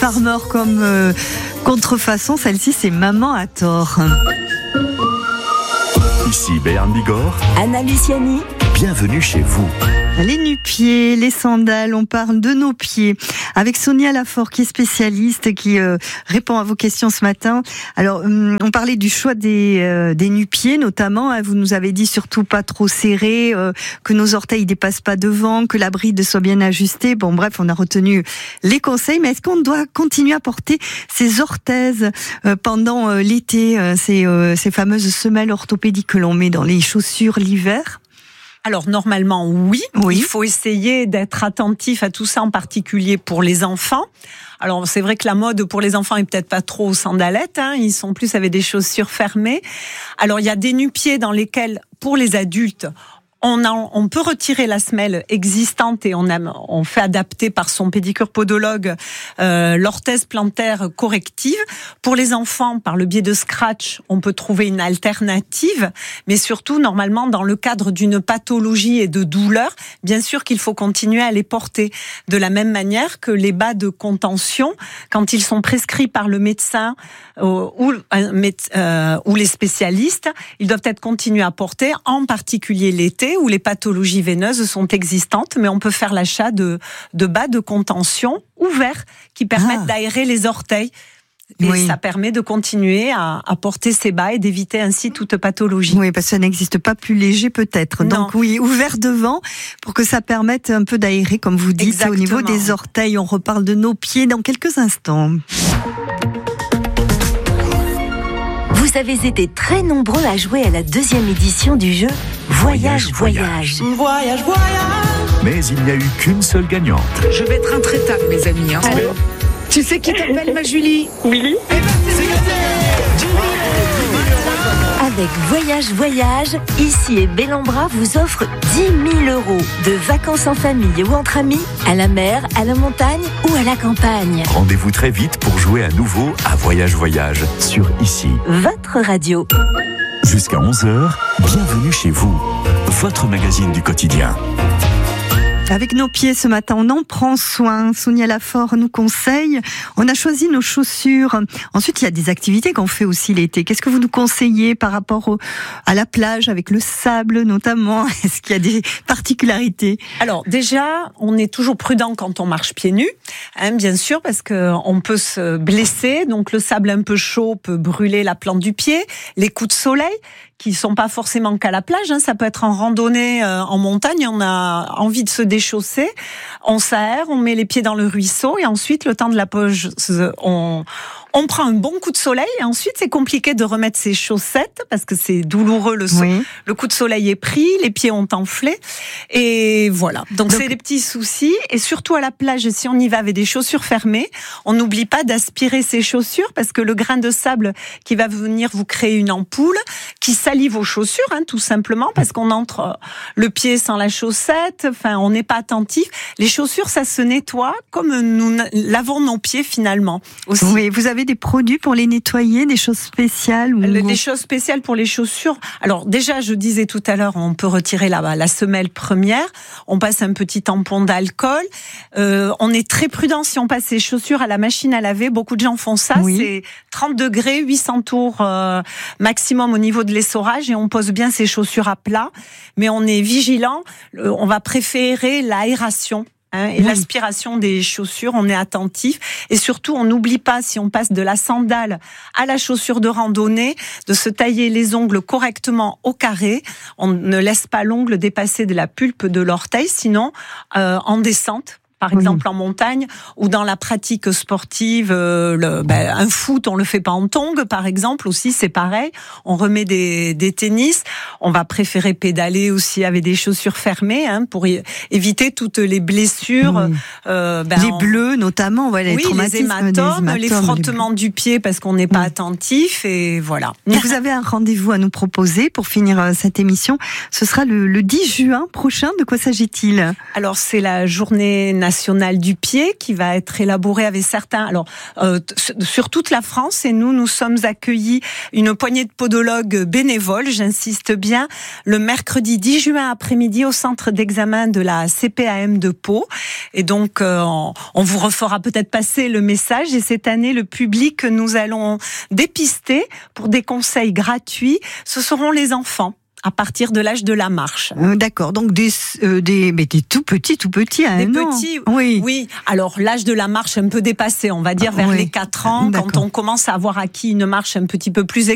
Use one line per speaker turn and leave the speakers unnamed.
Farmer comme contrefaçon, celle-ci c'est Maman a tort.
Ici Béarn Bigorre,
Anna Luciani,
bienvenue chez vous.
Les nu-pieds, les sandales, on parle de nos pieds avec Sonia Lafort qui est spécialiste, qui répond à vos questions ce matin. Alors, on parlait du choix des nu-pieds notamment. Vous nous avez dit surtout pas trop serrés, que nos orteils dépassent pas devant, que la bride soit bien ajustée. Bon, bref, on a retenu les conseils. Mais est-ce qu'on doit continuer à porter ces orthèses pendant l'été, ces fameuses semelles orthopédiques que l'on met dans les chaussures l'hiver ?
Alors normalement oui, il faut essayer d'être attentif à tout ça, en particulier pour les enfants. Alors c'est vrai que la mode pour les enfants est peut-être pas trop aux sandalettes, ils sont plus avec des chaussures fermées. Alors il y a des nu-pieds dans lesquels, pour les adultes, on peut retirer la semelle existante et on fait adapter par son pédicure podologue l'orthèse plantaire corrective. Pour les enfants, par le biais de scratch, on peut trouver une alternative, mais surtout, normalement, dans le cadre d'une pathologie et de douleur, bien sûr qu'il faut continuer à les porter. De la même manière que les bas de contention, quand ils sont prescrits par le médecin ou les spécialistes, ils doivent être continués à porter, en particulier l'été, où les pathologies veineuses sont existantes, mais on peut faire l'achat de bas de contention ouverts qui permettent d'aérer les orteils. Et ça permet de continuer à porter ces bas et d'éviter ainsi toute pathologie.
Oui, parce que ça n'existe pas plus léger peut-être.
Non.
Donc oui, ouvert devant pour que ça permette un peu d'aérer, comme vous dites. Exactement. Au niveau des orteils, on reparle de nos pieds dans quelques instants.
vous avez été très nombreux à jouer à la 2e édition du jeu Voyage, Voyage.
Voyage, voyage.
Mais il n'y a eu qu'une seule gagnante.
Je vais être intraitable, mes amis. Tu sais qui t'appelle, ma Julie?
Oui.
Eh ben, c'est gagné.
Avec Voyage, Voyage, Ici et Bellambra vous offre 10 000 € de vacances en famille ou entre amis, à la mer, à la montagne ou à la campagne.
Rendez-vous très vite pour jouer à nouveau à Voyage Voyage sur Ici.
Votre radio.
Jusqu'à 11h, bienvenue chez vous. Votre magazine du quotidien.
Avec nos pieds ce matin, on en prend soin. Sonia Lafort nous conseille. On a choisi nos chaussures. Ensuite, il y a des activités qu'on fait aussi l'été. Qu'est-ce que vous nous conseillez par rapport à la plage, avec le sable notamment? Est-ce qu'il y a des particularités?
Alors déjà, on est toujours prudent quand on marche pieds nus, bien sûr, parce qu'on peut se blesser. Donc le sable un peu chaud peut brûler la plante du pied. Les coups de soleil, qui sont pas forcément qu'à la plage, ça peut être en randonnée, en montagne, on a envie de se déchausser, on s'aère, on met les pieds dans le ruisseau et ensuite, le temps de la pause, on prend un bon coup de soleil et ensuite c'est compliqué de remettre ses chaussettes parce que c'est douloureux le coup de soleil est pris, les pieds ont enflé et voilà. Donc c'est des petits soucis et surtout à la plage, si on y va avec des chaussures fermées, on n'oublie pas d'aspirer ses chaussures parce que le grain de sable qui va venir vous créer une ampoule qui salit vos chaussures, tout simplement parce qu'on entre le pied sans la chaussette, on n'est pas attentif. Les chaussures, ça se nettoie comme nous lavons nos pieds finalement. Aussi.
Oui, vous avez des produits pour les nettoyer, des choses spéciales
Des choses spéciales pour les chaussures. Alors déjà, je disais tout à l'heure, on peut retirer la semelle première, on passe un petit tampon d'alcool, on est très prudent si on passe ses chaussures à la machine à laver, beaucoup de gens font ça, c'est 30 degrés, 800 tours maximum au niveau de l'essorage et on pose bien ses chaussures à plat, mais on est vigilant, on va préférer l'aération. Et l'aspiration des chaussures, on est attentif et surtout on n'oublie pas, si on passe de la sandale à la chaussure de randonnée, de se tailler les ongles correctement au carré. On ne laisse pas l'ongle dépasser de la pulpe de l'orteil, sinon en descente, par exemple en montagne ou dans la pratique sportive, un foot on le fait pas en tongs par exemple, aussi c'est pareil, on remet des tennis, on va préférer pédaler aussi avec des chaussures fermées pour éviter toutes les blessures,
les bleus notamment, les traumatismes,
les hématomes, les frottements du pied parce qu'on n'est pas attentif et voilà.
Et vous avez un rendez-vous à nous proposer pour finir cette émission, ce sera le 10 juin prochain, de quoi s'agit-il?
Alors c'est la journée national du pied qui va être élaboré avec certains, alors sur toute la France, et nous sommes accueillis une poignée de podologues bénévoles, j'insiste bien, le mercredi 10 juin après-midi au centre d'examen de la CPAM de Pau. Et donc, on vous refera peut-être passer le message. Et cette année, le public que nous allons dépister pour des conseils gratuits, ce seront les enfants, à partir de l'âge de la marche.
D'accord, donc des tout petits, hein,
des petits, oui. Alors l'âge de la marche un peu dépassé, on va dire vers les 4 ans, quand on commence à avoir acquis une marche un petit peu plus